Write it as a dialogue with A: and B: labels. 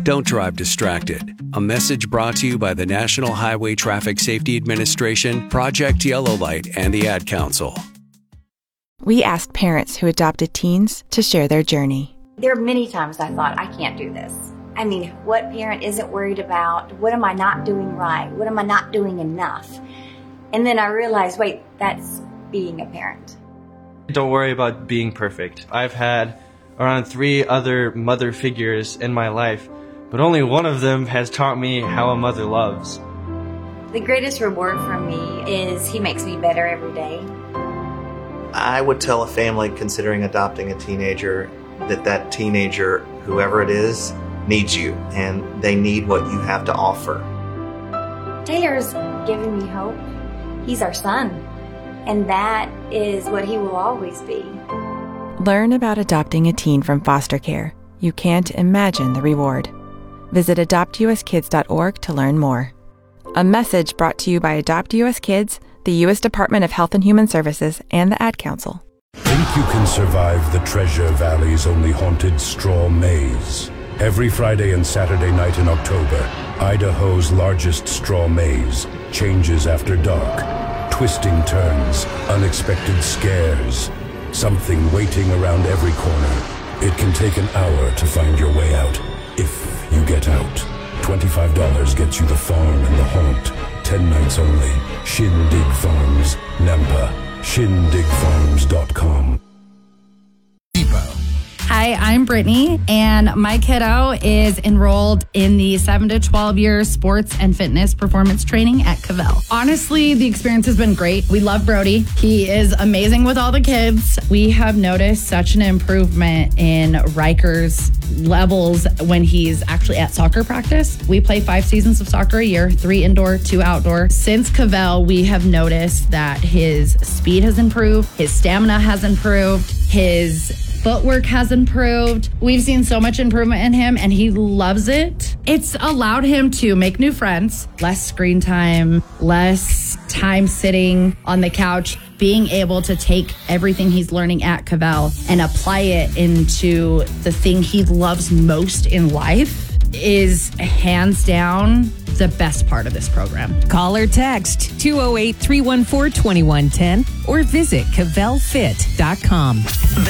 A: Don't drive distracted. A message brought to you by the National Highway Traffic Safety Administration, Project Yellow Light, and the Ad Council.
B: We asked parents who adopted teens to share their journey.
C: There are many times I thought, I can't do this. I mean, what parent isn't worried about? What am I not doing right? What am I not doing enough? And then I realized, wait, that's being a parent.
D: Don't worry about being perfect. I've had around 3 other mother figures in my life, but only one of them has taught me how a mother loves.
C: The greatest reward for me is he makes me better every day.
E: I would tell a family considering adopting a teenager that teenager, whoever it is, needs you, and they need what you have to offer.
C: Taylor's given me hope. He's our son, and that is what he will always be.
B: Learn about adopting a teen from foster care. You can't imagine the reward. Visit adoptuskids.org to learn more. A message brought to you by Adopt US Kids, the U.S. Department of Health and Human Services, and the Ad Council.
F: Think you can survive the Treasure Valley's only haunted straw maze? Every Friday and Saturday night in October, Idaho's largest straw maze changes after dark. Twisting turns, unexpected scares, something waiting around every corner. It can take an hour to find your way out, if you get out. $25 gets you the farm and the haunt. 10 nights only. Shindig Farms, Nampa. ShindigFarms.com.
G: Hi, I'm Brittany, and my kiddo is enrolled in the 7 to 12 year sports and fitness performance training at Cavell. Honestly, the experience has been great. We love Brody. He is amazing with all the kids. We have noticed such an improvement in Riker's levels when he's actually at soccer practice. We play 5 seasons of soccer a year, 3 indoor, 2 outdoor. Since Cavell, we have noticed that his speed has improved, his stamina has improved, his footwork has improved. We've seen so much improvement in him, and he loves it. It's allowed him to make new friends, less screen time, less time sitting on the couch, being able to take everything he's learning at Cavell and apply it into the thing he loves most in life is hands down the best part of this program.
H: Call or text 208-314-2110 or visit CavellFit.com.